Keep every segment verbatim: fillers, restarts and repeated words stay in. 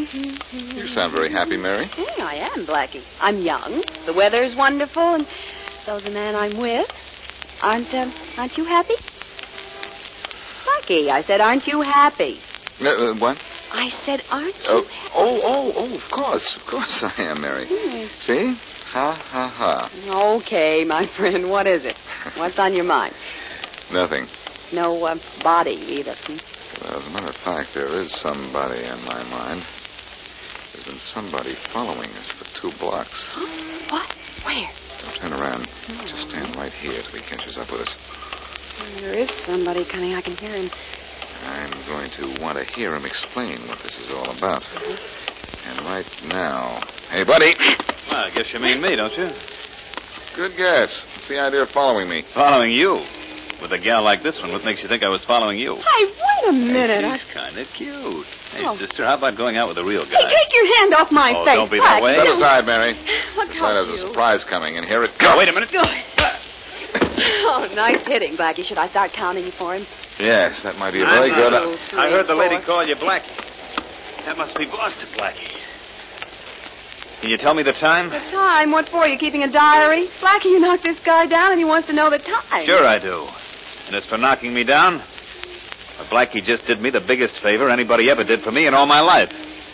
You sound very happy, Mary. Mm, I am, Blackie. I'm young. The weather's wonderful, and so's the man I'm with. Aren't, um, aren't you happy? Blackie, I said, aren't you happy? Uh, uh, what? I said, aren't you Oh, happy? oh, oh, oh, of course. Of course I am, Mary. Hmm. See? Ha, ha, ha. Okay, my friend, what is it? What's on your mind? Nothing. No uh, body, either. Hmm? Well, as a matter of fact, there is somebody on my mind. There's been somebody following us for two blocks. What? Where? Don't turn around. Just stand right here till he catches up with us. There is somebody coming. I can hear him. I'm going to want to hear him explain what this is all about. And right now... Hey, buddy! Well, I guess you mean me, don't you? Good guess. What's the idea of following me? Following you. With a gal like this one, what makes you think I was following you? Hey, wait a minute. Hey, I... she's kind of cute. Hey, Oh. sister, how about going out with a real guy? Hey, take your hand off my Oh, face. don't be that Blackie. way. Step aside, Mary. Look Looks how like there's a cute. surprise coming, and here it comes. Wait a minute. Oh, nice hitting, Blackie. Should I start counting for him? Yes, that might be a very I'm good... not- Two, three, I heard the lady four. call you Blackie. That must be Boston Blackie. Can you tell me the time? The time? What for? You keeping a diary? Blackie, you knocked this guy down and he wants to know the time. Sure I do. And as for knocking me down, well, Blackie just did me the biggest favor anybody ever did for me in all my life.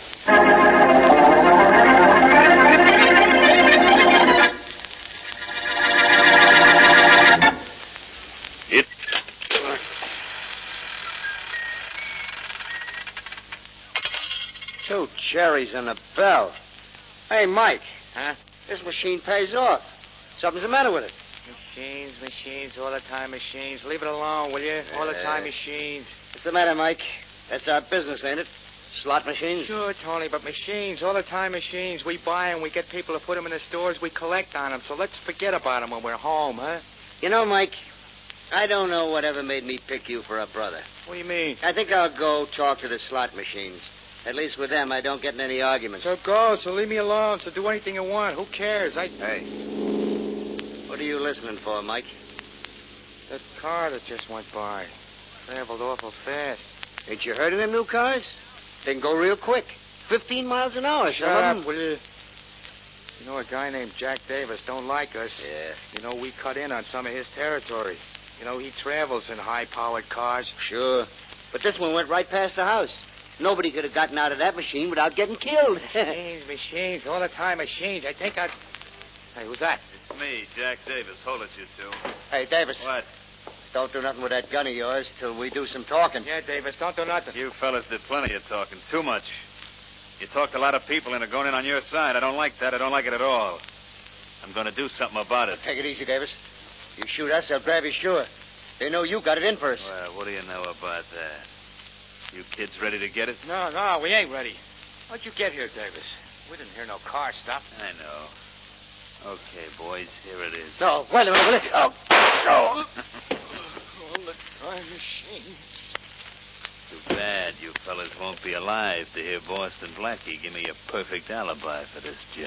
It... Two cherries and a bell. Hey, Mike. Huh? This machine pays off. Something's the matter with it. Machines, machines, all the time machines. Leave it alone, will you? All the time machines. What's the matter, Mike? That's our business, ain't it? Slot machines? Sure, Tony, but machines, all the time machines. We buy them, we get people to put them in the stores, we collect on them. So let's forget about them when we're home, huh? You know, Mike, I don't know whatever made me pick you for a brother. What do you mean? I think I'll go talk to the slot machines. At least with them, I don't get in any arguments. So go, so leave me alone, so do anything you want. Who cares? I... Hey, what are you listening for, Mike? That car that just went by traveled awful fast. Ain't you heard of them new cars? They can go real quick. Fifteen miles an hour, Shut some of up, them. will you? You know, a guy named Jack Davis don't like us. Yeah. You know, we cut in on some of his territory. You know, he travels in high-powered cars. Sure. But this one went right past the house. Nobody could have gotten out of that machine without getting killed. Machines, machines, all the time machines. I think I'd... Hey, who's that? It's me, Jack Davis. Hold it, you two. Hey, Davis. What? Don't do nothing with that gun of yours till we do some talking. Yeah, Davis, don't do nothing. You fellas did plenty of talking. Too much. You talked to a lot of people and are going in on your side. I don't like that. I don't like it at all. I'm going to do something about it. Take it easy, Davis. You shoot us, they'll grab you sure. They know you got it in first. Well, what do you know about that? You kids ready to get it? No, no, we ain't ready. How'd you get here, Davis? We didn't hear no car stop. I know. Okay, boys, here it is. No, wait a minute, will it? Oh, oh. All the time machines. Too bad you fellas won't be alive to hear Boston Blackie give me a perfect alibi for this job.